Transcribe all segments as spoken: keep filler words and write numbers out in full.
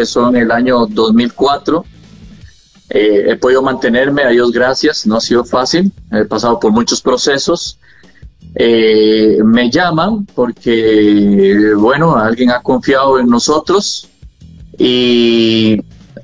empezó en el año dos mil cuatro. Eh, he podido mantenerme, a Dios gracias, no ha sido fácil, he pasado por muchos procesos. Eh, me llaman porque, bueno, alguien ha confiado en nosotros y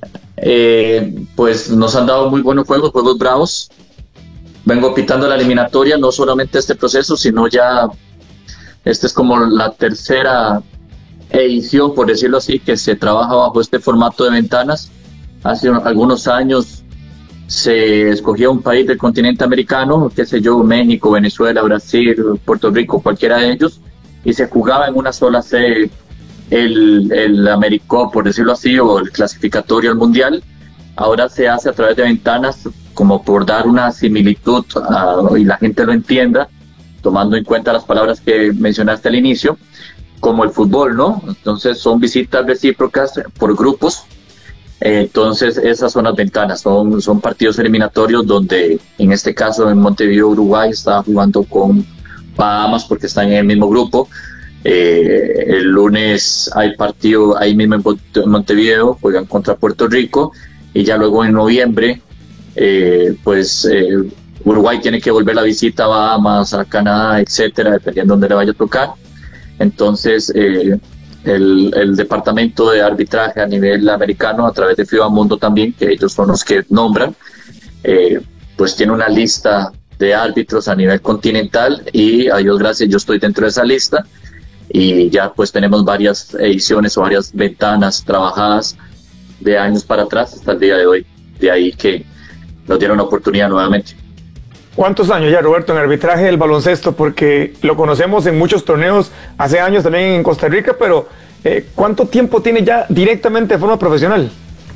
eh, pues nos han dado muy buenos juegos, juegos bravos. Vengo pitando la eliminatoria, no solamente este proceso, sino ya, esta es como la tercera edición, por decirlo así, que se trabaja bajo este formato de ventanas. Hace algunos años se escogía un país del continente americano, qué sé yo, México, Venezuela, Brasil, Puerto Rico, cualquiera de ellos, y se jugaba en una sola sede el, el Americup, por decirlo así, o el clasificatorio al Mundial. Ahora se hace a través de ventanas, como por dar una similitud uh, y la gente lo entienda, tomando en cuenta las palabras que mencionaste al inicio, como el fútbol, ¿no? Entonces son visitas recíprocas por grupos. Entonces esas son las ventanas, son, son partidos eliminatorios donde en este caso en Montevideo, Uruguay, está jugando con Bahamas porque están en el mismo grupo. Eh, el lunes hay partido ahí mismo en Montevideo, juegan contra Puerto Rico, y ya luego en noviembre eh, pues eh, Uruguay tiene que volver la visita a Bahamas, a Canadá, etcétera, dependiendo de dónde le vaya a tocar. Entonces eh, El, el departamento de arbitraje a nivel americano, a través de FIBA Mundo también, que ellos son los que nombran, eh, pues tiene una lista de árbitros a nivel continental, y a Dios gracias yo estoy dentro de esa lista, y ya pues tenemos varias ediciones o varias ventanas trabajadas de años para atrás hasta el día de hoy, de ahí que nos dieron la oportunidad nuevamente. ¿Cuántos años ya, Roberto, en arbitraje del baloncesto? Porque lo conocemos en muchos torneos, hace años también en Costa Rica, pero eh, ¿cuánto tiempo tiene ya directamente de forma profesional?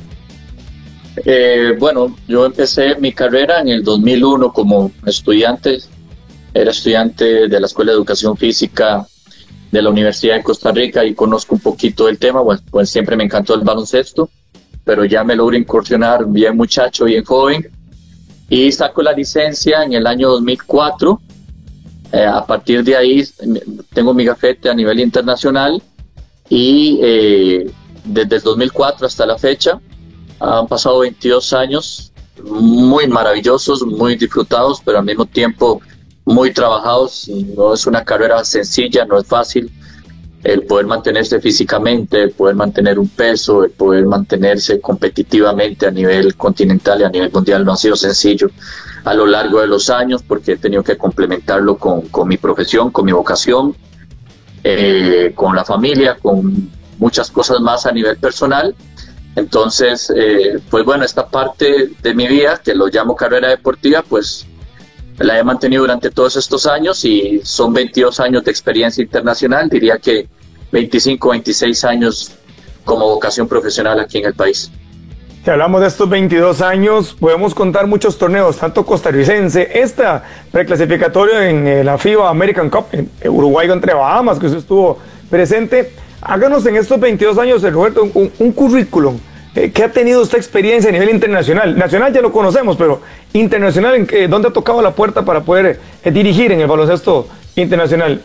Eh, bueno, yo empecé mi carrera en el dos mil uno como estudiante. Era estudiante de la Escuela de Educación Física de la Universidad de Costa Rica y conozco un poquito del tema. Pues, pues siempre me encantó el baloncesto, pero ya me logré incursionar bien muchacho, bien joven. Y saco la licencia en el año dos mil cuatro. Eh, a partir de ahí tengo mi gafete a nivel internacional y eh, desde el dos mil cuatro hasta la fecha han pasado veintidós años muy maravillosos, muy disfrutados, pero al mismo tiempo muy trabajados. No es una carrera sencilla, no es fácil. El poder mantenerse físicamente, el poder mantener un peso, el poder mantenerse competitivamente a nivel continental y a nivel mundial no ha sido sencillo a lo largo de los años, porque he tenido que complementarlo con, con mi profesión, con mi vocación, eh, con la familia, con muchas cosas más a nivel personal. Entonces, eh, pues bueno, esta parte de mi vida, que lo llamo carrera deportiva, pues la he mantenido durante todos estos años y son veintidós años de experiencia internacional, diría que veinticinco, veintiséis años como vocación profesional aquí en el país. Si hablamos de estos veintidós años, podemos contar muchos torneos, tanto costarricense, esta preclasificatoria en la FIBA American Cup, en Uruguay contra Bahamas, que usted estuvo presente. Háganos en estos veintidós años, Roberto, un, un currículum. ¿Qué ha tenido esta experiencia a nivel internacional? Nacional ya lo conocemos, pero internacional, ¿en qué, dónde ha tocado la puerta para poder eh, dirigir en el baloncesto internacional?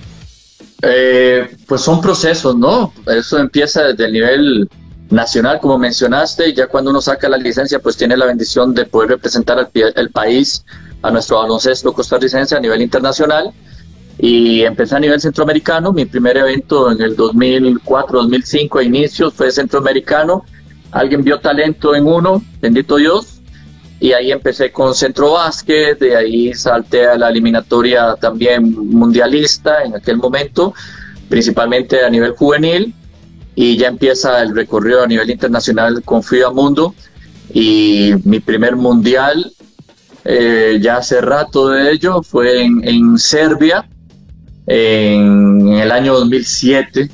Eh, pues son procesos, ¿no? Eso empieza desde el nivel nacional, como mencionaste, y ya cuando uno saca la licencia, pues tiene la bendición de poder representar al el país, a nuestro baloncesto costarricense a nivel internacional. Y empecé a nivel centroamericano. Mi primer evento en el dos mil cuatro, dos mil cinco a inicios fue centroamericano. Alguien vio talento en uno, bendito Dios, y ahí empecé con Centro Básquet, de ahí salté a la eliminatoria también mundialista en aquel momento, principalmente a nivel juvenil, y ya empieza el recorrido a nivel internacional con FIBA Mundo, y mi primer mundial, eh, ya hace rato de ello, fue en, en Serbia, en, en el año dos mil siete,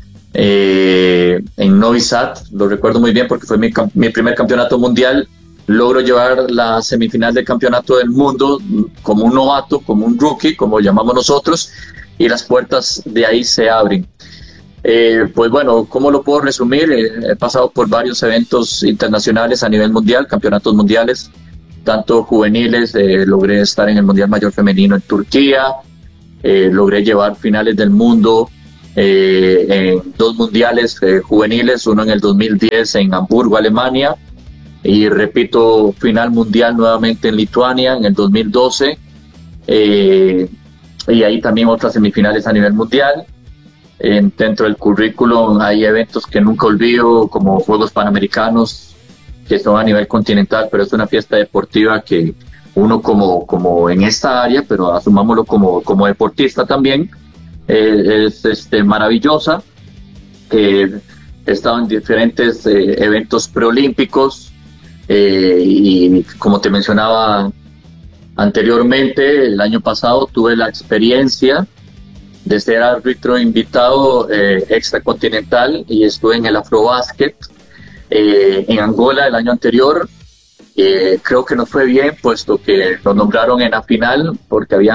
Eh, en Novi Sad, lo recuerdo muy bien porque fue mi, mi primer campeonato mundial. Logro llevar la semifinal del campeonato del mundo como un novato, como un rookie, como llamamos nosotros, y las puertas de ahí se abren. Eh, pues bueno, ¿cómo lo puedo resumir? Eh, he pasado por varios eventos internacionales a nivel mundial, campeonatos mundiales, tanto juveniles, eh, logré estar en el Mundial Mayor Femenino en Turquía, eh, logré llevar finales del mundo eh, en dos mundiales eh, juveniles, uno en el dos mil diez en Hamburgo, Alemania, y repito, final mundial nuevamente en Lituania en el dos mil doce, eh, y ahí también otras semifinales a nivel mundial. Eh, dentro del currículum hay eventos que nunca olvido, como Juegos Panamericanos, que son a nivel continental, pero es una fiesta deportiva que uno como, como en esta área, pero asumámoslo como, como deportista también, eh, es este, maravillosa. Eh, he estado en diferentes eh, eventos preolímpicos, eh, y como te mencionaba anteriormente, el año pasado tuve la experiencia de ser árbitro invitado eh, extracontinental, y estuve en el Afrobásquet eh, en Angola el año anterior. Eh, creo que nos fue bien, puesto que nos nombraron en la final porque había